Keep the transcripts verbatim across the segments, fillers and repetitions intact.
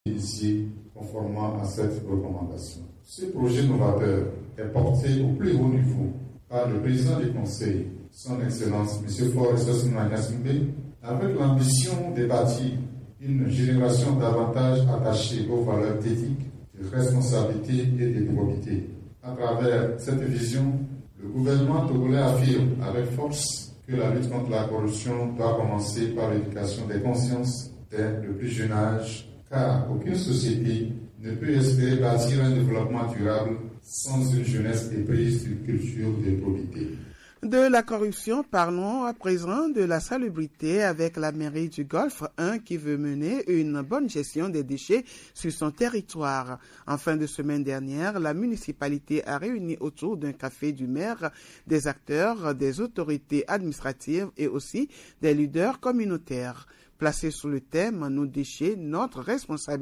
Ici, conformément à cette recommandation. Ce projet novateur est porté au plus haut niveau par le président du Conseil, son Excellence M. Faure Gnassingbé, avec l'ambition de bâtir une génération davantage attachée aux valeurs d'éthique, de responsabilité et de probité. À travers cette vision, le gouvernement togolais affirme avec force que la lutte contre la corruption doit commencer par l'éducation des consciences dès le plus jeune âge, car aucune société ne peut espérer bâtir un développement durable sans une jeunesse éprise d'une culture de probité. De la corruption, parlons à présent de la salubrité avec la mairie du Golfe un qui veut mener une bonne gestion des déchets sur son territoire. En fin de semaine dernière, la municipalité a réuni autour d'un café du maire des acteurs, des autorités administratives et aussi des leaders communautaires. Placée sous le thème « Nos déchets, notre responsabilité »,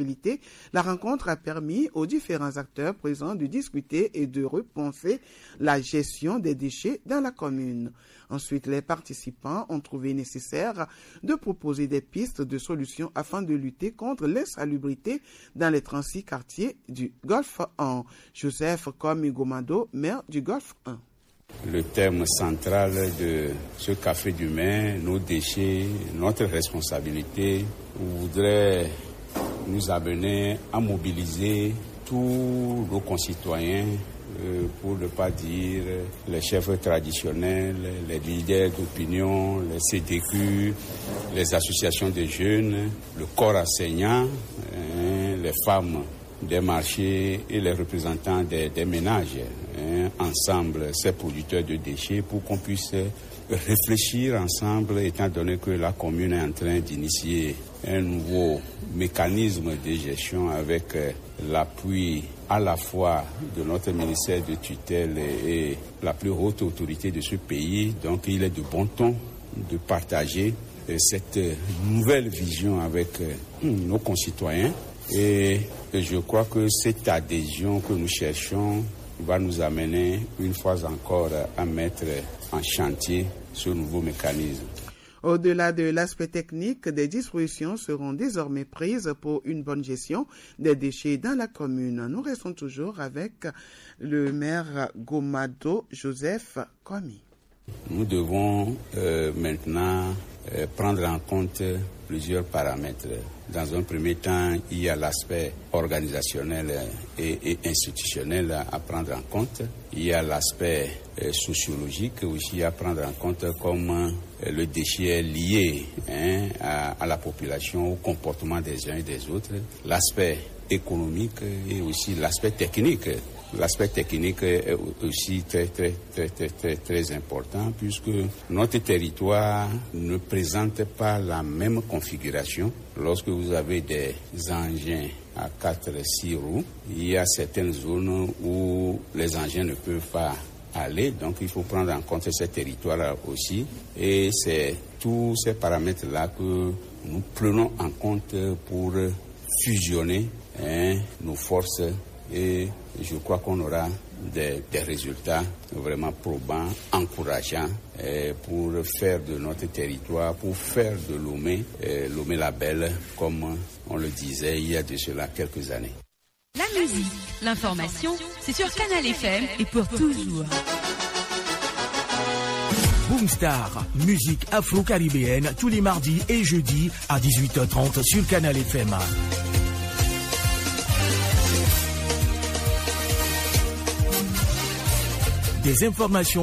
la rencontre a permis aux différents acteurs présents de discuter et de repenser la gestion des déchets dans la commune. Ensuite, les participants ont trouvé nécessaire de proposer des pistes de solutions afin de lutter contre l'insalubrité dans les trente-six quartiers du Golfe un. Joseph Komi Gomado, maire du Golfe un. Le thème central de ce café du maire, nos déchets, notre responsabilité, voudrait nous amener à mobiliser tous nos concitoyens, euh, pour ne pas dire les chefs traditionnels, les leaders d'opinion, les C D Q, les associations de jeunes, le corps enseignant, hein, les femmes des marchés et les représentants des, des ménages, hein, ensemble, ces producteurs de déchets, pour qu'on puisse réfléchir ensemble, étant donné que la commune est en train d'initier un nouveau mécanisme de gestion avec l'appui à la fois de notre ministère de tutelle et la plus haute autorité de ce pays. Donc il est de bon ton de partager cette nouvelle vision avec nos concitoyens. Et je crois que cette adhésion que nous cherchons va nous amener une fois encore à mettre en chantier ce nouveau mécanisme. Au-delà de l'aspect technique, des dispositions seront désormais prises pour une bonne gestion des déchets dans la commune. Nous restons toujours avec le maire Gomado Joseph Komi. Nous devons euh, maintenant euh, prendre en compte plusieurs paramètres. Dans un premier temps, il y a l'aspect organisationnel et, et institutionnel à prendre en compte. Il y a l'aspect euh, sociologique aussi à prendre en compte, comme euh, le déchet est lié hein, à, à la population, au comportement des uns et des autres. L'aspect économique et aussi l'aspect technique. L'aspect technique est aussi très, très, très, très, très, très important puisque notre territoire ne présente pas la même configuration. Lorsque vous avez des engins à quatre six roues, il y a certaines zones où les engins ne peuvent pas aller. Donc, il faut prendre en compte ces territoires aussi. Et c'est tous ces paramètres-là que nous prenons en compte pour fusionner hein, nos forces. Et je crois qu'on aura des, des résultats vraiment probants, encourageants eh, pour faire de notre territoire, pour faire de Lomé, eh, Lomé la Belle, comme on le disait il y a de cela quelques années. La musique, l'information, c'est sur Canal F M et pour toujours. Boomstar, musique afro-caribéenne tous les mardis et jeudis à dix-huit heures trente sur Canal F M. Des informations